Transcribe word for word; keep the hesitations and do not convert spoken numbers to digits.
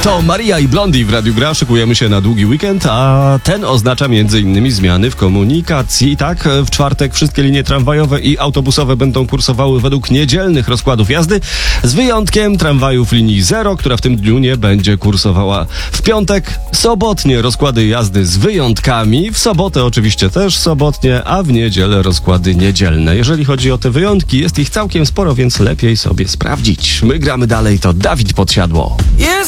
To Maria i Blondie w Radiu Gra. Szykujemy się na długi weekend, a ten oznacza między innymi zmiany w komunikacji. Tak, w czwartek wszystkie linie tramwajowe i autobusowe będą kursowały według niedzielnych rozkładów jazdy, z wyjątkiem tramwajów linii zero, która w tym dniu nie będzie kursowała. W piątek sobotnie rozkłady jazdy z wyjątkami, w sobotę oczywiście też sobotnie, a w niedzielę rozkłady niedzielne. Jeżeli chodzi o te wyjątki, jest ich całkiem sporo, więc lepiej sobie sprawdzić. My gramy dalej, to Dawid Podsiadło. Jest